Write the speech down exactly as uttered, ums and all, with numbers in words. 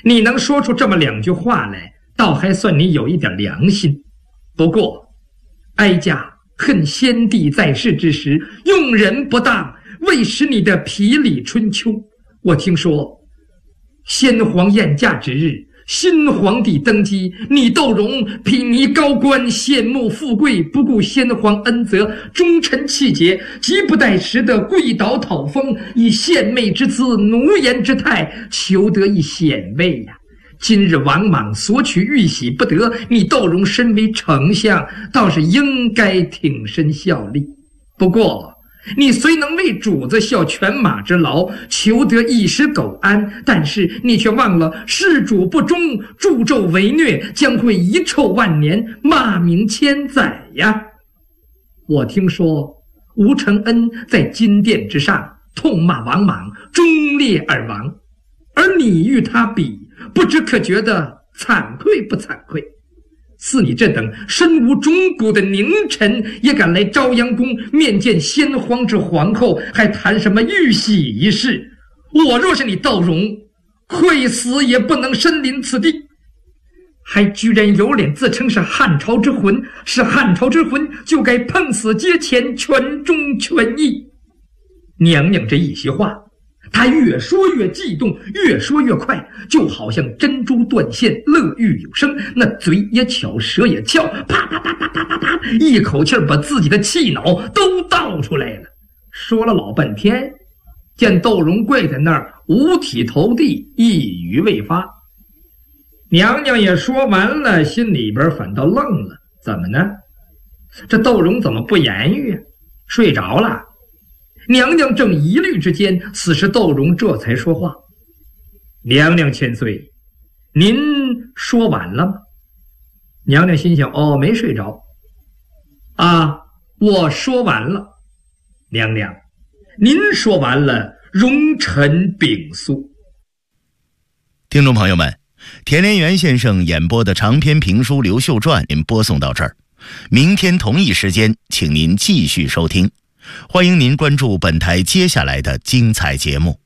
你能说出这么两句话来，倒还算你有一点良心。不过，哀家恨先帝在世之时用人不当，未使你的皮里春秋。我听说，先皇宴驾之日，新皇帝登基，你窦融睥睨高官，羡慕富贵，不顾先皇恩泽，忠臣气节，急不待时的跪倒讨封，以献媚之姿，奴颜之态，求得一显位呀、啊。今日王莽索取玉玺不得，你窦融身为丞相，倒是应该挺身效力。不过，你虽能为主子效犬马之劳，求得一时苟安，但是你却忘了事主不忠，助纣为虐，将会遗臭万年，骂名千载呀！我听说吴承恩在金殿之上痛骂王莽忠烈而亡，而你与他比，不知可觉得惭愧不惭愧？似你这等身无忠骨的佞臣，也敢来朝阳宫面见先皇之皇后，还谈什么玉玺一事？我若是你窦融，会死也不能身临此地。还居然有脸自称是汉朝之魂，是汉朝之魂就该碰死阶前，全忠全义。娘娘这一席话，他越说越激动，越说越快，就好像珍珠断线，乐欲有声，那嘴也巧，舌也翘，啪啪啪啪啪啪啪，一口气把自己的气恼都倒出来了。说了老半天，见窦融跪在那儿五体投地，一语未发。娘娘也说完了，心里边反倒愣了，怎么呢？这窦融怎么不言语啊？睡着了？娘娘正疑虑之间，此时窦融这才说话：“娘娘千岁，您说完了吗？”娘娘心想：“哦，没睡着啊，我说完了。娘娘，您说完了，容臣禀诉。” 听众朋友们，田连元先生演播的长篇评书《刘秀传》您播送到这儿，明天同一时间，请您继续收听。欢迎您关注本台接下来的精彩节目。